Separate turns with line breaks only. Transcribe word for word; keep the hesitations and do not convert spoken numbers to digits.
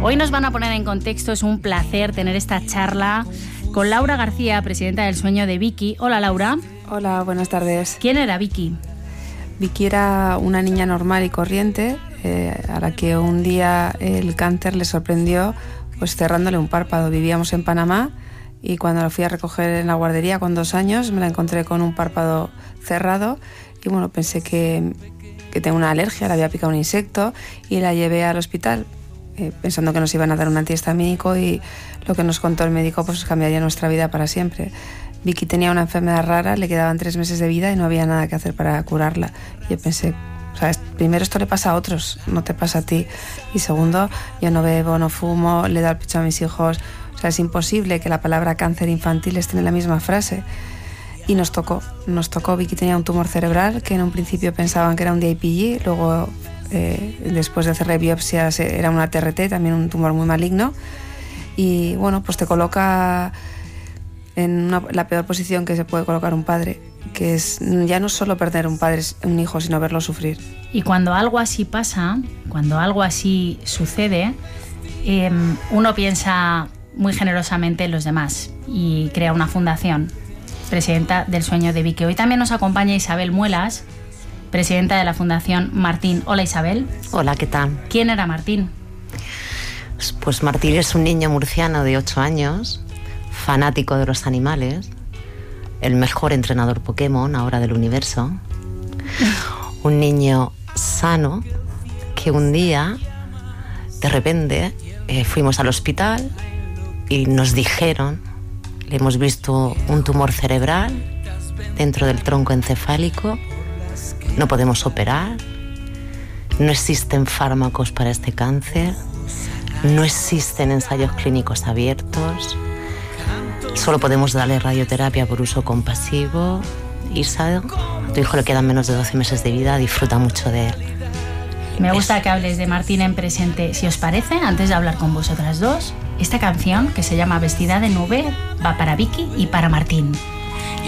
Hoy nos van a poner en contexto, es un placer tener esta charla con Laura García, presidenta del Sueño de Vicky. Hola, Laura.
Hola, buenas tardes.
¿Quién era Vicky?
Vicky era una niña normal y corriente, eh, a la que un día el cáncer le sorprendió pues cerrándole un párpado. Vivíamos en Panamá y cuando la fui a recoger en la guardería con dos años me la encontré con un párpado cerrado y bueno, pensé que, que tenía una alergia, le había picado un insecto y la llevé al hospital eh, pensando que nos iban a dar un antihistamínico y lo que nos contó el médico pues cambiaría nuestra vida para siempre. Vicky tenía una enfermedad rara, le quedaban tres meses de vida y no había nada que hacer para curarla. Y yo pensé, o sea, primero esto le pasa a otros, no te pasa a ti. Y segundo, yo no bebo, no fumo, le doy el pecho a mis hijos. O sea, es imposible que la palabra cáncer infantil esté en la misma frase. Y nos tocó, nos tocó. Vicky tenía un tumor cerebral que en un principio pensaban que era un D I P G, luego eh, después de hacerle biopsias era una T R T, también un tumor muy maligno. Y bueno, pues te coloca en una, la peor posición que se puede colocar un padre, que es ya no solo perder un padre, un hijo, sino verlo sufrir.
Y cuando algo así pasa, cuando algo así sucede, eh, uno piensa muy generosamente en los demás y crea una fundación, presidenta del Sueño de Vicky. Hoy también nos acompaña Isabel Muelas, presidenta de la Fundación Martín. Hola, Isabel.
Hola, ¿qué tal?
¿Quién era Martín?
Pues Martín es un niño murciano de ocho años, fanático de los animales, el mejor entrenador Pokémon ahora del universo, un niño sano que un día, de repente, eh, fuimos al hospital y nos dijeron, le hemos visto un tumor cerebral dentro del tronco encefálico, no podemos operar, no existen fármacos para este cáncer, no existen ensayos clínicos abiertos, solo podemos darle radioterapia por uso compasivo. Isa, a tu hijo le quedan menos de doce meses de vida, disfruta mucho de él.
Me gusta que hables de Martín en presente. Si os parece, antes de hablar con vosotras dos, esta canción, que se llama Vestida de nube, va para Vicky y para Martín.